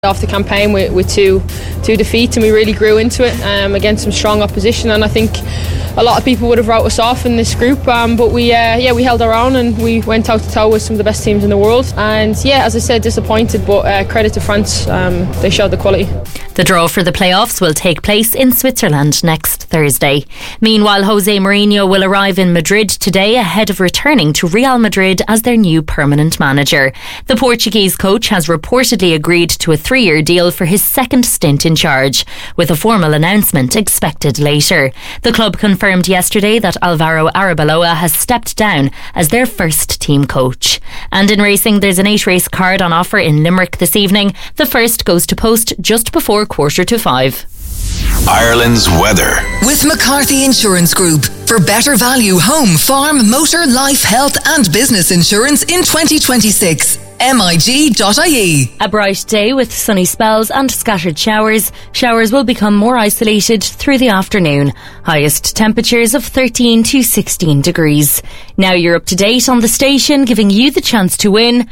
Off the campaign with two defeats, and we really grew into it against some strong opposition, and I think a lot of people would have wrote us off in this group, but we held our own and we went toe to toe with some of the best teams in the world, and as I said, disappointed, but credit to France, they showed the quality. The draw for the playoffs will take place in Switzerland next Thursday. Meanwhile, Jose Mourinho will arrive in Madrid today ahead of returning to Real Madrid as their new permanent manager. The Portuguese coach has reportedly agreed to a 3-year deal for his second stint in charge, with a formal announcement expected later. The club confirmed yesterday that Alvaro Arbeloa has stepped down as their first team coach. And in racing, there's an 8-race card on offer in Limerick this evening. The first goes to post just before 4:45. Ireland's weather. With McCarthy Insurance Group. For better value home, farm, motor, life, health and business insurance in 2026. MIG.ie. A bright day with sunny spells and scattered showers. Showers will become more isolated through the afternoon. Highest temperatures of 13 to 16 degrees. Now you're up to date on the station, giving you the chance to win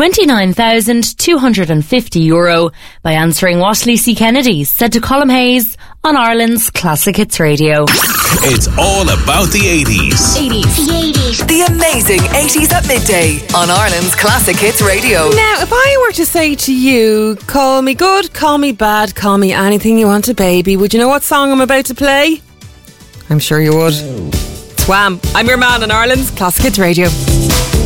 €29,250 by answering what Lucy Kennedy said to Colm Hayes on Ireland's Classic Hits Radio. It's all about the 80s. The amazing 80s at midday on Ireland's Classic Hits Radio. Now, if I were to say to you, call me good, call me bad, call me anything you want, a baby, would you know what song I'm about to play? I'm sure you would. It's Wham! I'm your man on Ireland's Classic Hits Radio.